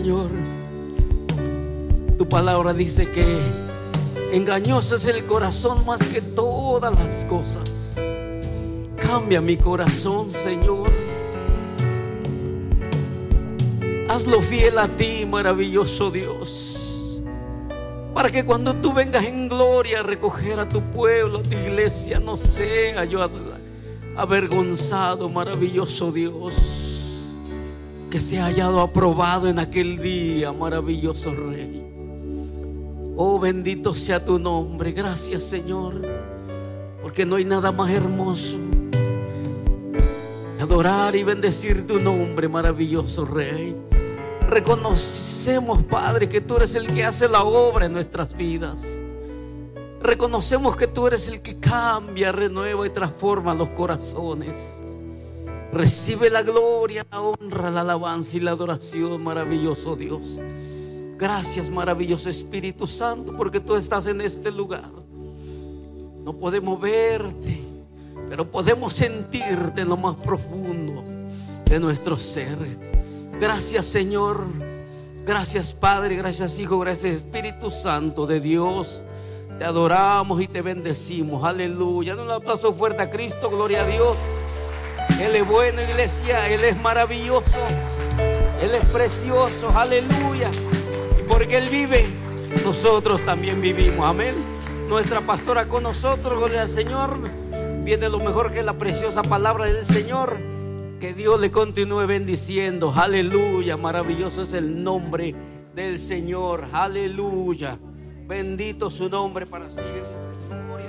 Señor, tu palabra dice que engañoso es el corazón más que todas las cosas. Cambia mi corazón, Señor. Hazlo fiel a ti, maravilloso Dios, para que cuando tú vengas en gloria a recoger a tu pueblo, a tu iglesia, no sea yo avergonzado, maravilloso Dios. Que sea hallado aprobado en aquel día, maravilloso Rey. Oh, bendito sea tu nombre. Gracias, Señor, porque no hay nada más hermoso que adorar y bendecir tu nombre, maravilloso Rey. Reconocemos, Padre, que tú eres el que hace la obra en nuestras vidas. Reconocemos que tú eres el que cambia, renueva y transforma los corazones. Recibe la gloria, la honra, la alabanza y la adoración, maravilloso Dios. Gracias, maravilloso Espíritu Santo, porque tú estás en este lugar. No podemos verte, pero podemos sentirte en lo más profundo de nuestro ser. Gracias, Señor. Gracias, Padre. Gracias, Hijo. Gracias, Espíritu Santo de Dios. Te adoramos y te bendecimos. Aleluya. Un aplauso fuerte a Cristo. Gloria a Dios. Él es bueno, iglesia. Él es maravilloso. Él es precioso. Aleluya. Y porque Él vive, nosotros también vivimos. Amén. Nuestra pastora con nosotros. Gloria al Señor. Viene lo mejor, que es la preciosa palabra del Señor. Que Dios le continúe bendiciendo. Aleluya. Maravilloso es el nombre del Señor. Aleluya. Bendito su nombre para siempre. Gloria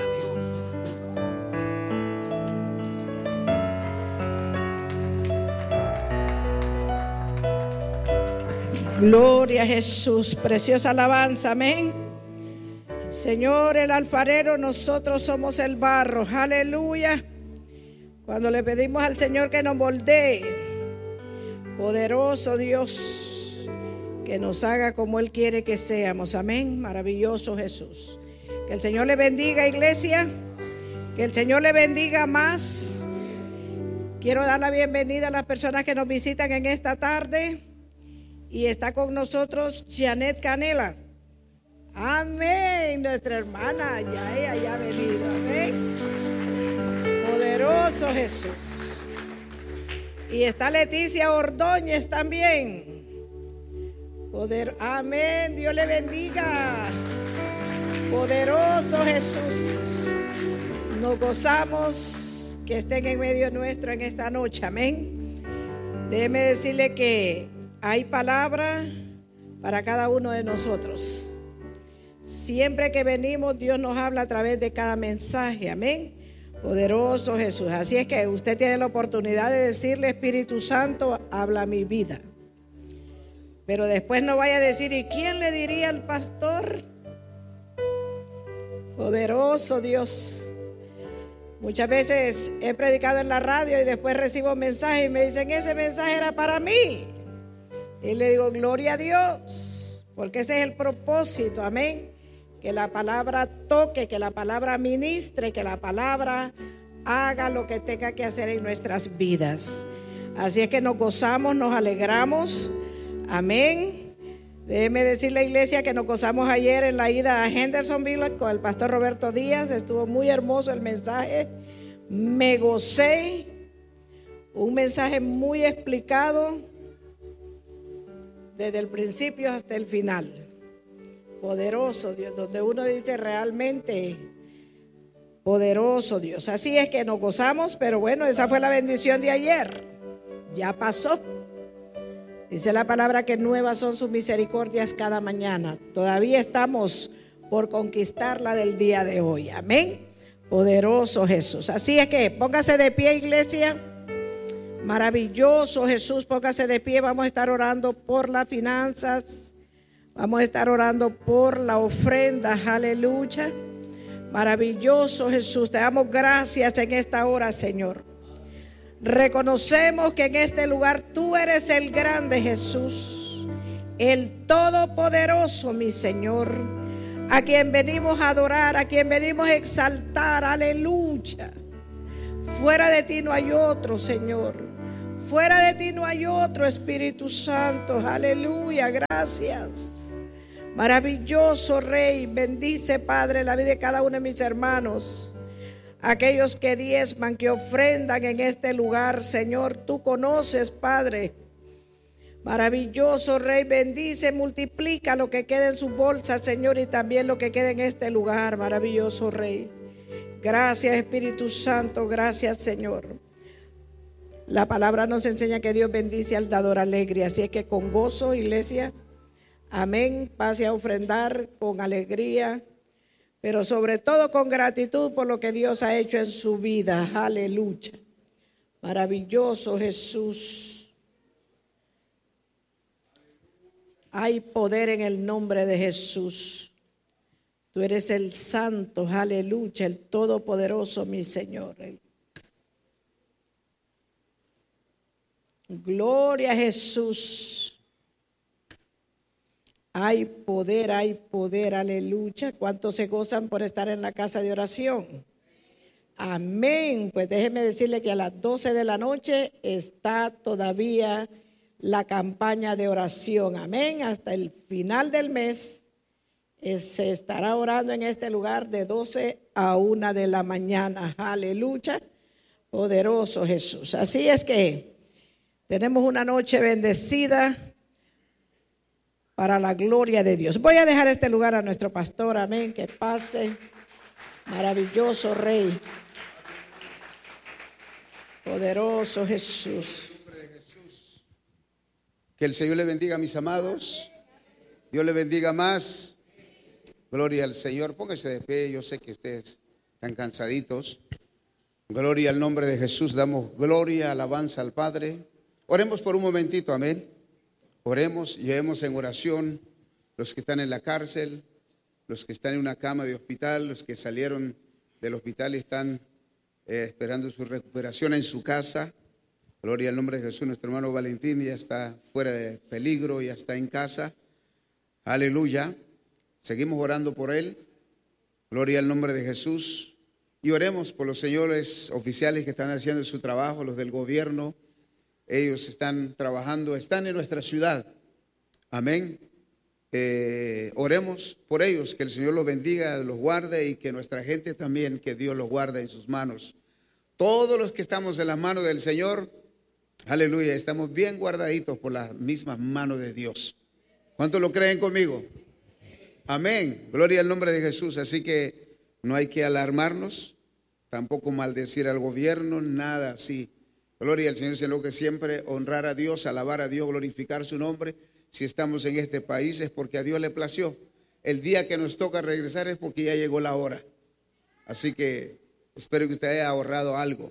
a Dios. Gloria a Jesús. Preciosa alabanza. Amén. Señor, el alfarero, nosotros somos el barro. Aleluya. Cuando le pedimos al Señor que nos moldee, poderoso Dios, que nos haga como Él quiere que seamos. Amén. Maravilloso Jesús. Que el Señor le bendiga, iglesia. Que el Señor le bendiga más. Quiero dar la bienvenida a las personas que nos visitan en esta tarde. Y está con nosotros Janet Canelas. Amén. Nuestra hermana, ella ya ha venido. Amén. Poderoso Jesús. Y está Leticia Ordóñez también. Amén. Dios le bendiga. Poderoso Jesús. Nos gozamos que estén en medio nuestro en esta noche. Amén. Déjeme decirle que hay palabra para cada uno de nosotros. Siempre que venimos, Dios nos habla a través de cada mensaje. Amén. Poderoso Jesús. Así es que usted tiene la oportunidad de decirle: Espíritu Santo, habla mi vida. Pero después no vaya a decir: ¿y quién le diría al pastor? Poderoso Dios. Muchas veces he predicado en la radio y después recibo mensajes y me dicen: ese mensaje era para mí. Y le digo: gloria a Dios, porque ese es el propósito. Amén. Que la palabra toque, que la palabra ministre, que la palabra haga lo que tenga que hacer en nuestras vidas. Así es que nos gozamos, nos alegramos. Amén. Déjeme decirle, iglesia, que nos gozamos ayer en la ida a Hendersonville con el pastor Roberto Díaz. Estuvo muy hermoso el mensaje. Me gocé. Un mensaje muy explicado desde el principio hasta el final. Poderoso Dios, donde uno dice realmente poderoso Dios. Así es que nos gozamos, pero bueno, esa fue la bendición de ayer. Ya pasó. Dice la palabra que nuevas son sus misericordias cada mañana. Todavía estamos por conquistar la del día de hoy. Amén. Poderoso Jesús. Así es que póngase de pie, iglesia. Maravilloso Jesús, póngase de pie. Vamos a estar orando por las finanzas. Vamos a estar orando por la ofrenda. Aleluya. Maravilloso Jesús. Te damos gracias en esta hora, Señor. Reconocemos que en este lugar tú eres el grande Jesús, el todopoderoso, mi Señor, a quien venimos a adorar, a quien venimos a exaltar. Aleluya. Fuera de ti no hay otro, Señor. Fuera de ti no hay otro, Espíritu Santo. Aleluya, gracias. Maravilloso Rey, bendice, Padre, la vida de cada uno de mis hermanos. Aquellos que diezman, que ofrendan en este lugar, Señor, tú conoces, Padre. Maravilloso Rey, bendice, multiplica lo que quede en su bolsa, Señor, y también lo que quede en este lugar, maravilloso Rey. Gracias, Espíritu Santo, gracias, Señor. La palabra nos enseña que Dios bendice al dador alegre, así es que con gozo, iglesia, amén, pase a ofrendar con alegría, pero sobre todo con gratitud por lo que Dios ha hecho en su vida. Aleluya. Maravilloso Jesús. Hay poder en el nombre de Jesús. Tú eres el santo, aleluya, el todopoderoso, mi Señor. Gloria a Jesús. Hay poder, aleluya. ¿Cuántos se gozan por estar en la casa de oración? Amén. Pues déjeme decirle que a las 12 de la noche está todavía la campaña de oración. Amén. Hasta el final del mes se estará orando en este lugar de 12 a 1 de la mañana. Aleluya. Poderoso Jesús. Así es que tenemos una noche bendecida para la gloria de Dios. Voy a dejar este lugar a nuestro pastor. Amén. Que pase. Maravilloso Rey. Poderoso Jesús. Que el Señor le bendiga, mis amados. Dios le bendiga más. Gloria al Señor. Póngase de pie. Yo sé que ustedes están cansaditos. Gloria al nombre de Jesús. Damos gloria, alabanza al Padre. Oremos por un momentito. Amén. Oremos, llevemos en oración los que están en la cárcel, los que están en una cama de hospital, los que salieron del hospital y están esperando su recuperación en su casa. Gloria al nombre de Jesús. Nuestro hermano Valentín ya está fuera de peligro, ya está en casa. Aleluya. Seguimos orando por él. Gloria al nombre de Jesús. Y oremos por los señores oficiales que están haciendo su trabajo, los del gobierno. Ellos están trabajando, están en nuestra ciudad. Amén. Oremos por ellos, que el Señor los bendiga, los guarde y que nuestra gente también, que Dios los guarde en sus manos. Todos los que estamos en las manos del Señor, aleluya, estamos bien guardaditos por las mismas manos de Dios. ¿Cuántos lo creen conmigo? Amén. Gloria al nombre de Jesús. Así que no hay que alarmarnos, tampoco maldecir al gobierno, nada así. Gloria al Señor, sino que siempre honrar a Dios, alabar a Dios, glorificar su nombre. Si estamos en este país es porque a Dios le plació. El día que nos toca regresar es porque ya llegó la hora. Así que espero que usted haya ahorrado algo.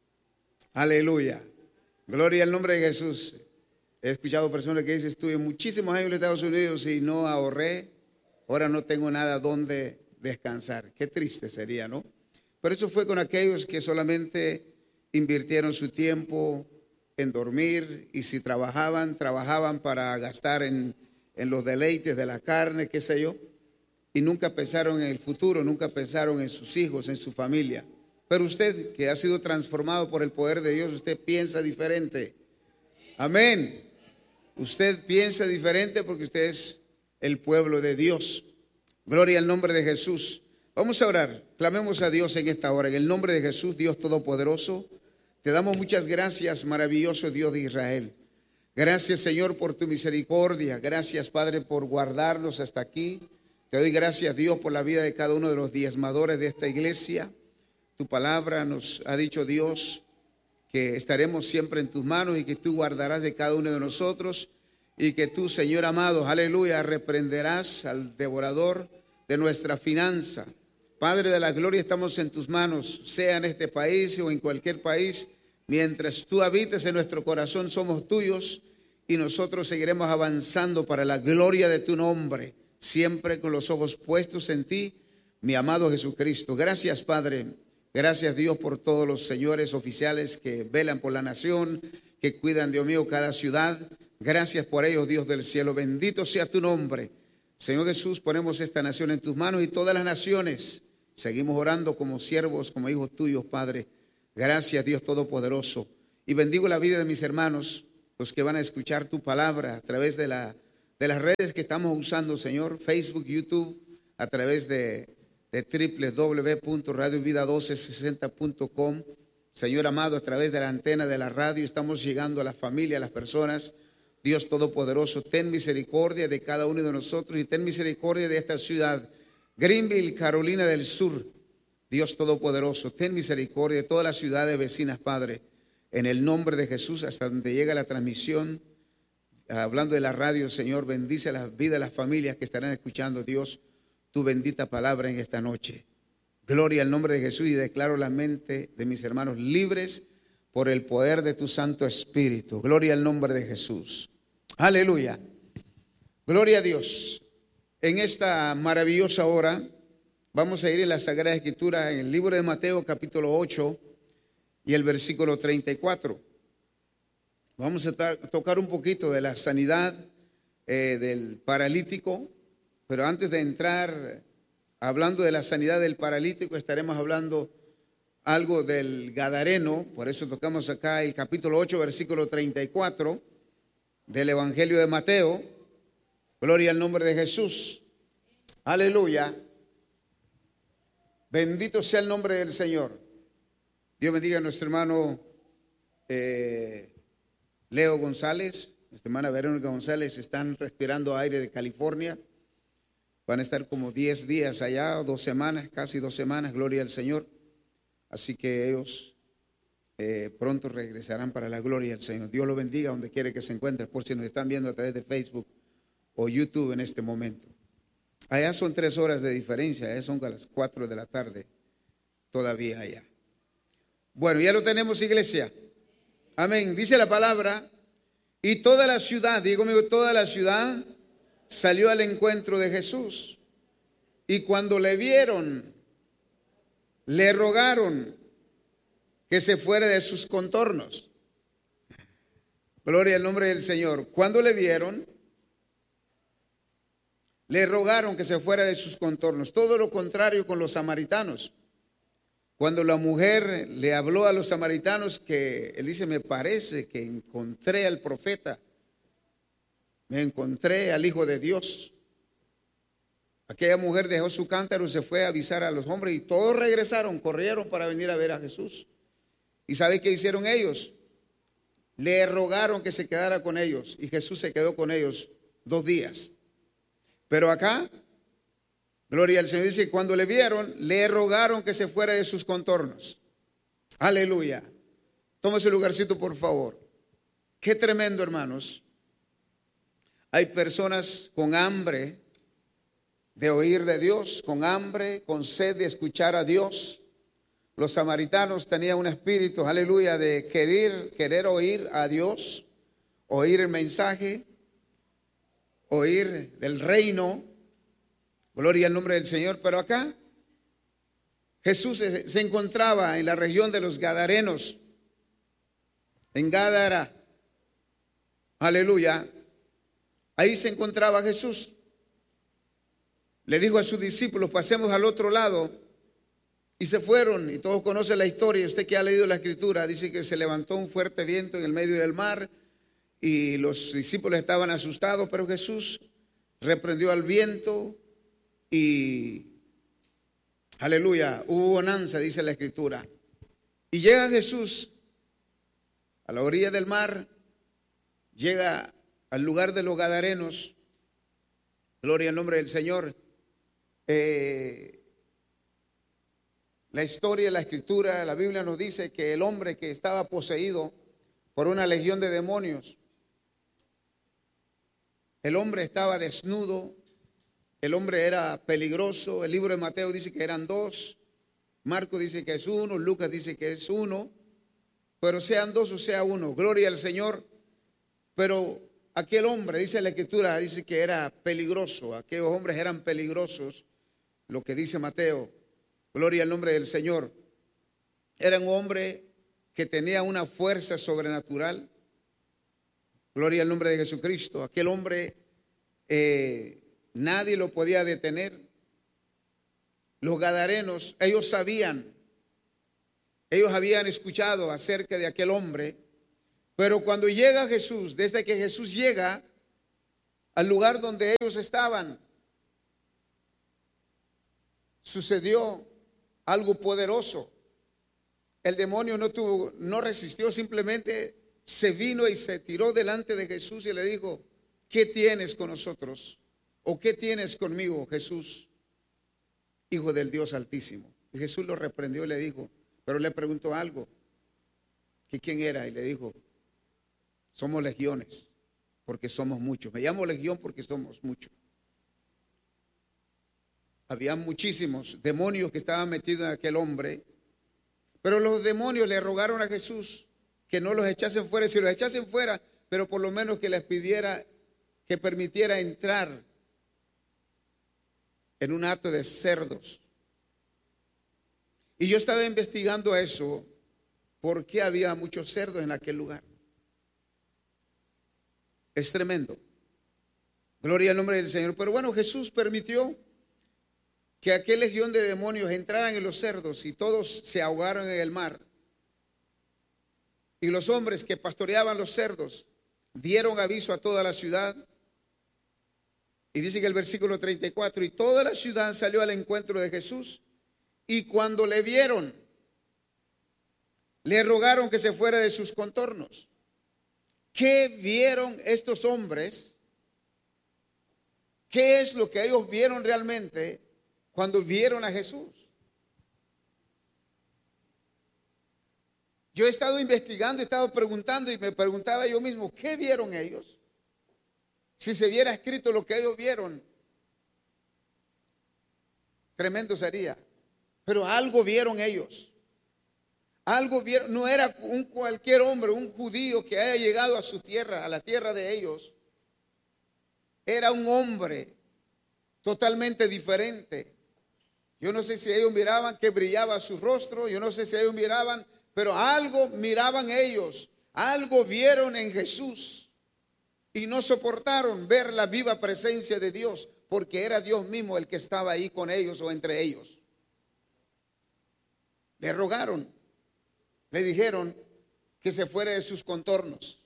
Aleluya. Gloria al nombre de Jesús. He escuchado personas que dicen, estuve muchísimos años en los Estados Unidos y no ahorré. Ahora no tengo nada donde descansar. Qué triste sería, ¿no? Pero eso fue con aquellos que solamente invirtieron su tiempo en dormir, y si trabajaban para gastar en los deleites de la carne, qué sé yo, y nunca pensaron en el futuro, nunca pensaron en sus hijos, en su familia. Pero usted, que ha sido transformado por el poder de Dios, usted piensa diferente. Amén. Usted piensa diferente porque usted es el pueblo de Dios. Gloria al nombre de Jesús. Vamos a orar. Clamemos a Dios en esta hora. En el nombre de Jesús, Dios Todopoderoso, te damos muchas gracias, maravilloso Dios de Israel. Gracias, Señor, por tu misericordia. Gracias, Padre, por guardarnos hasta aquí. Te doy gracias, Dios, por la vida de cada uno de los diezmadores de esta iglesia. Tu palabra nos ha dicho, Dios, que estaremos siempre en tus manos y que tú guardarás de cada uno de nosotros y que tú, Señor amado, aleluya, reprenderás al devorador de nuestra finanza. Padre de la gloria, estamos en tus manos, sea en este país o en cualquier país. Mientras tú habites en nuestro corazón, somos tuyos y nosotros seguiremos avanzando para la gloria de tu nombre, siempre con los ojos puestos en ti, mi amado Jesucristo. Gracias, Padre. Gracias, Dios, por todos los señores oficiales que velan por la nación, que cuidan, Dios mío, cada ciudad. Gracias por ellos, Dios del cielo. Bendito sea tu nombre. Señor Jesús, ponemos esta nación en tus manos y todas las naciones. Seguimos orando como siervos, como hijos tuyos, Padre. Gracias, Dios Todopoderoso. y bendigo la vida de mis hermanos, los que van a escuchar tu palabra a través de las redes que estamos usando, Señor, Facebook, YouTube, a través de www.radiovida1260.com. Señor amado, a través de la antena de la radio estamos llegando a la familia, a las personas. Dios Todopoderoso, ten misericordia de cada uno de nosotros y ten misericordia de esta ciudad, Greenville, Carolina del Sur. Dios Todopoderoso, ten misericordia de todas las ciudades vecinas, Padre, en el nombre de Jesús, hasta donde llega la transmisión, hablando de la radio, Señor, bendice las vidas de las familias que estarán escuchando, Dios, tu bendita palabra en esta noche. Gloria al nombre de Jesús, y declaro la mente de mis hermanos libres por el poder de tu Santo Espíritu. Gloria al nombre de Jesús. Aleluya. Gloria a Dios. En esta maravillosa hora vamos a ir en la Sagrada Escritura, en el libro de Mateo capítulo 8 y el versículo 34. Vamos a tocar un poquito de la sanidad del paralítico, pero antes de entrar hablando de la sanidad del paralítico, estaremos hablando algo del gadareno. Por eso tocamos acá el capítulo 8, versículo 34 del Evangelio de Mateo. Gloria al nombre de Jesús. Aleluya. Bendito sea el nombre del Señor. Dios bendiga a nuestro hermano Leo González, nuestra hermana Verónica González. Están respirando aire de California. Van a estar como 10 días allá, 2 semanas, casi 2 semanas, gloria al Señor. Así que ellos pronto regresarán para la gloria del Señor. Dios lo bendiga donde quiera que se encuentre, por si nos están viendo a través de Facebook o YouTube en este momento. Allá son 3 horas de diferencia, allá son a las 4 de la tarde, todavía allá. Bueno, ya lo tenemos, iglesia. Amén. Dice la palabra, y toda la ciudad, digo conmigo, toda la ciudad salió al encuentro de Jesús, y cuando le vieron, le rogaron que se fuera de sus contornos. Gloria al nombre del Señor. Cuando le vieron, le rogaron que se fuera de sus contornos. Todo lo contrario con los samaritanos. Cuando la mujer le habló a los samaritanos, que él dice, me parece que encontré al profeta, me encontré al Hijo de Dios. Aquella mujer dejó su cántaro y se fue a avisar a los hombres, y todos regresaron, corrieron para venir a ver a Jesús. ¿Y sabe qué hicieron ellos? Le rogaron que se quedara con ellos, y Jesús se quedó con ellos 2 días. Pero acá, gloria al Señor, dice, cuando le vieron, le rogaron que se fuera de sus contornos. Aleluya. Tome su lugarcito, por favor. Qué tremendo, hermanos. Hay personas con hambre de oír de Dios, con hambre, con sed de escuchar a Dios. Los samaritanos tenían un espíritu, aleluya, de querer oír a Dios, oír el mensaje, oír del reino. Gloria al nombre del Señor. Pero acá Jesús se encontraba en la región de los Gadarenos, en Gádara. Aleluya. Ahí se encontraba Jesús. Le dijo a sus discípulos, pasemos al otro lado. Y se fueron, y todos conocen la historia. Usted que ha leído la escritura, dice que se levantó un fuerte viento en el medio del mar, y los discípulos estaban asustados, pero Jesús reprendió al viento y, aleluya, hubo bonanza, dice la escritura. Y llega Jesús a la orilla del mar, llega al lugar de los Gadarenos. Gloria al nombre del Señor. La historia, la escritura, la Biblia nos dice que el hombre que estaba poseído por una legión de demonios, el hombre estaba desnudo, el hombre era peligroso. El libro de Mateo dice que eran 2, Marcos dice que es 1, Lucas dice que es 1, pero sean 2 o sea 1, gloria al Señor. Pero aquel hombre, dice la escritura, dice que era peligroso, aquellos hombres eran peligrosos, lo que dice Mateo. Gloria al nombre del Señor. Era un hombre que tenía una fuerza sobrenatural. Gloria al nombre de Jesucristo. Aquel hombre nadie lo podía detener. Los gadarenos, ellos sabían, ellos habían escuchado acerca de aquel hombre Pero cuando llega Jesús, desde que Jesús llega al lugar donde ellos estaban, sucedió algo poderoso. El demonio no resistió, simplemente se vino y se tiró delante de Jesús y le dijo: ¿qué tienes con nosotros? ¿O qué tienes conmigo, Jesús, Hijo del Dios Altísimo? Y Jesús lo reprendió y le dijo, pero le preguntó algo, que quién era, y le dijo: somos legiones, porque somos muchos. Me llamo legión porque somos muchos. Había muchísimos demonios que estaban metidos en aquel hombre, pero los demonios le rogaron a Jesús que no los echasen fuera. Si los echasen fuera, pero por lo menos que les pidiera, que permitiera entrar en un hato de cerdos. Y yo estaba investigando eso, por qué había muchos cerdos en aquel lugar. Es tremendo. Gloria al nombre del Señor. Pero bueno, Jesús permitió que aquel legión de demonios entraran en los cerdos y todos se ahogaron en el mar. Y los hombres que pastoreaban los cerdos dieron aviso a toda la ciudad. Y dice que el versículo 34, y toda la ciudad salió al encuentro de Jesús, y cuando le vieron, le rogaron que se fuera de sus contornos. ¿Qué vieron estos hombres? ¿Qué es lo que ellos vieron realmente cuando vieron a Jesús? Yo he estado investigando, he estado preguntando y me preguntaba yo mismo, ¿qué vieron ellos? Si se hubiera escrito lo que ellos vieron, tremendo sería. Pero algo vieron ellos. Algo vieron. No era un cualquier hombre, un judío que haya llegado a su tierra, a la tierra de ellos. Era un hombre totalmente diferente. Yo no sé si ellos miraban que brillaba su rostro, yo no sé si ellos miraban, pero algo miraban ellos, algo vieron en Jesús y no soportaron ver la viva presencia de Dios, porque era Dios mismo el que estaba ahí con ellos o entre ellos. Le rogaron, le dijeron que se fuera de sus contornos.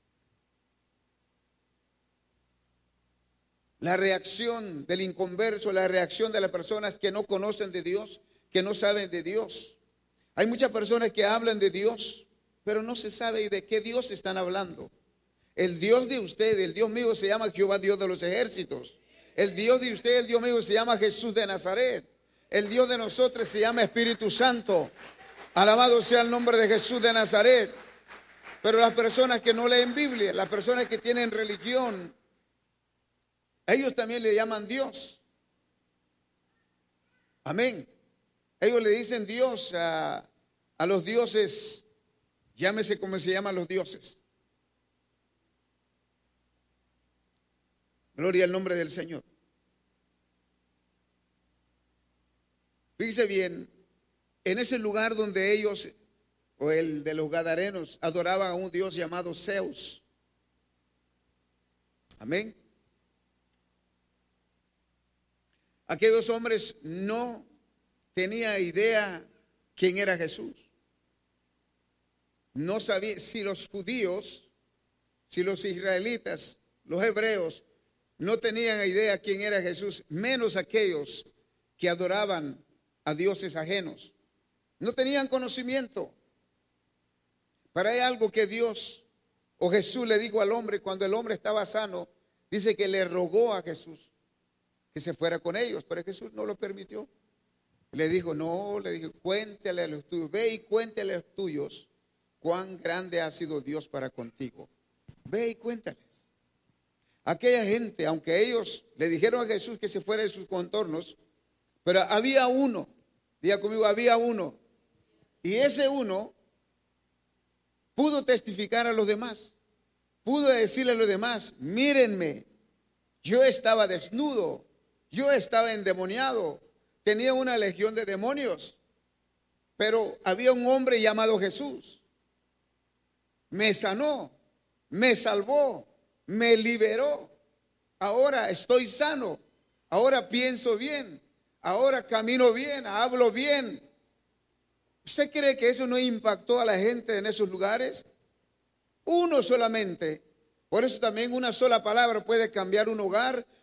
La reacción del inconverso, la reacción de las personas que no conocen de Dios, que no saben de Dios. Hay muchas personas que hablan de Dios, pero no se sabe de qué Dios están hablando. El Dios de usted, el Dios mío se llama Jehová, Dios de los ejércitos. El Dios de usted, el Dios mío se llama Jesús de Nazaret. El Dios de nosotros se llama Espíritu Santo. Alabado sea el nombre de Jesús de Nazaret. Pero las personas que no leen Biblia, las personas que tienen religión, ellos también le llaman Dios. Amén. Ellos le dicen Dios a los dioses. Llámese como se llaman los dioses. Gloria al nombre del Señor. Fíjese bien, en ese lugar donde ellos, o el de los gadarenos, adoraban a un Dios llamado Zeus. Amén. Aquellos hombres no tenían idea quién era Jesús. No sabía si los judíos, si los israelitas, los hebreos, no tenían idea quién era Jesús, menos aquellos que adoraban a dioses ajenos. No tenían conocimiento. Pero hay algo que Dios o Jesús le dijo al hombre cuando el hombre estaba sano. Dice que le rogó a Jesús que se fuera con ellos, pero Jesús no lo permitió. Le dijo, no, le dijo, cuéntale a los tuyos, ve y cuéntale a los tuyos cuán grande ha sido Dios para contigo. Ve y cuéntales. Aquella gente, aunque ellos le dijeron a Jesús que se fuera de sus contornos, pero había uno, diga conmigo, había uno. Y ese uno pudo testificar a los demás, pudo decirle a los demás, mírenme, yo estaba desnudo, yo estaba endemoniado, tenía una legión de demonios, pero había un hombre llamado Jesús. Me sanó, me salvó, me liberó. Ahora estoy sano, ahora pienso bien, ahora camino bien, hablo bien. ¿Usted cree que eso no impactó a la gente en esos lugares? uno solamente. Por eso también una sola palabra puede cambiar un hogar,